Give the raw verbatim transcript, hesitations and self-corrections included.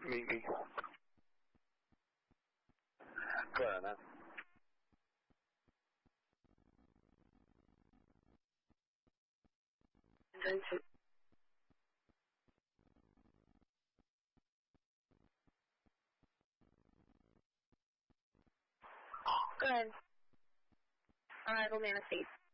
meet me. Go ahead, man. Go ahead. Arrival Manistee.